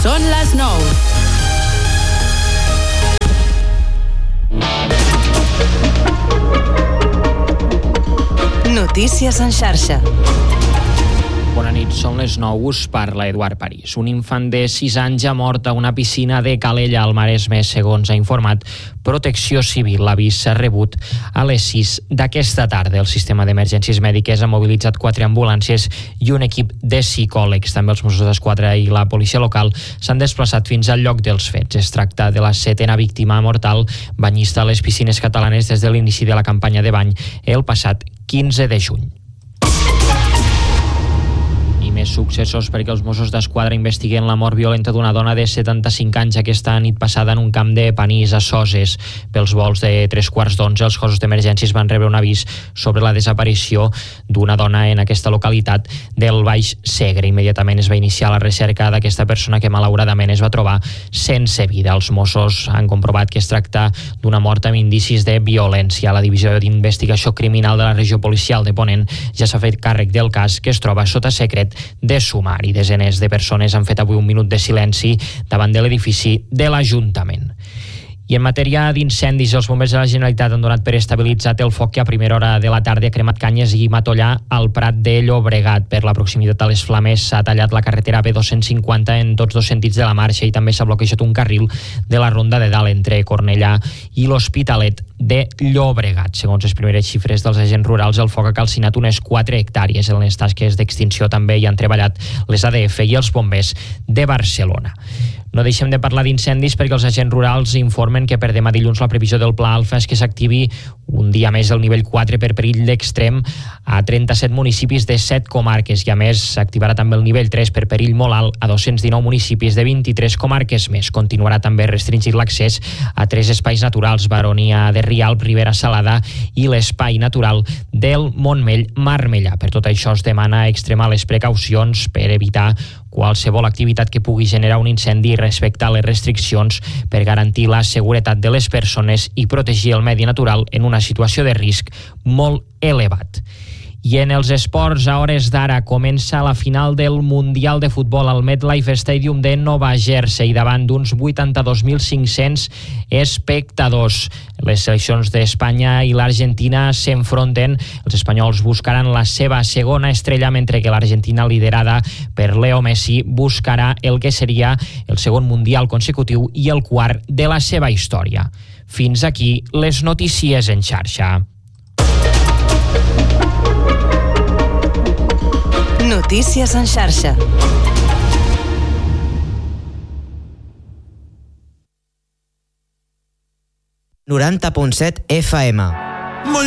Són les 9. Notícies en xarxa. Bona nit, són les 9, us parla Eduard París. Un infant de 6 anys ha mort a una piscina de Calella, al Maresme, segons ha informat Protecció Civil. L'avís s'ha rebut a les 6 d'aquesta tarda. El sistema d'emergències mèdiques ha mobilitzat 4 ambulàncies i un equip de psicòlegs. També els Mossos d'Esquadra i la policia local s'han desplaçat fins al lloc dels fets. Es tracta de la 7ª víctima mortal banyista a les piscines catalanes des de l'inici de la campanya de bany el passat 15 de juny. Més successos perquè els Mossos d'Esquadra investiguen la mort violenta d'una dona de 75 anys aquesta nit passada en un camp de Panís a Soses. Pels vols de 11:15, els cossos d'emergències van rebre un avís sobre la desaparició d'una dona en aquesta localitat del Baix Segre. Immediatament es va iniciar la recerca d'aquesta persona que malauradament es va trobar sense vida. Els Mossos han comprovat que es tracta d'una mort amb indicis de violència. La Divisió d'Investigació Criminal de la Regió Policial de Ponent ja s'ha fet càrrec del cas, que es troba sota secret de sumari. Desenes de persones han fet avui un minut de silenci davant de l'edifici de l'Ajuntament. I en matèria d'incendis, els bombers de la Generalitat han donat per estabilitzat el foc que a primera hora de la tarda ha cremat Canyes i Matollà al Prat de Llobregat. Per la proximitat a les flames s'ha tallat la carretera B250 en tots dos sentits de la marxa i també s'ha bloquejat un carril de la Ronda de Dalt entre Cornellà i l'Hospitalet de Llobregat. Segons les primeres xifres dels agents rurals, el foc ha calcinat unes 4 hectàrees. En les tasques d'extinció també hi han treballat les ADF i els bombers de Barcelona. No deixem de parlar d'incendis perquè els agents rurals informen que per demà dilluns la previsió del Pla Alfa és que s'activi un dia més el nivell 4 per perill extrem a 37 municipis de 7 comarques i a més s'activarà també el nivell 3 per perill molt alt a 219 municipis de 23 comarques més. Continuarà també restringit l'accés a 3 espais naturals: Baronia de Rialb, Ribera Salada i l'espai natural del Montmell Marmellà. Per tot això es demana extremar les precaucions per evitar qualsevol activitat que pugui generar un incendi i respectar les restriccions per garantir la seguretat de les persones i protegir el medi natural en una situació de risc molt elevat. I en els esports, a hores d'ara, comença la final del Mundial de Futbol al MetLife Stadium de Nova Jersey davant d'uns 82.500 espectadors. Les seleccions d'Espanya i l'Argentina s'enfronten. Els espanyols buscaran la seva segona estrella, mentre que l'Argentina, liderada per Leo Messi, buscarà el que seria el segon Mundial consecutiu i el quart de la seva història. Fins aquí les notícies en xarxa. Notícies en xarxa. ...90.7 FM.